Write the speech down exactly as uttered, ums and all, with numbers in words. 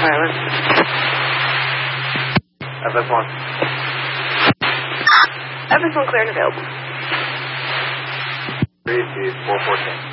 Pilot. F S one. F S one clear and available. Three, four fourteen.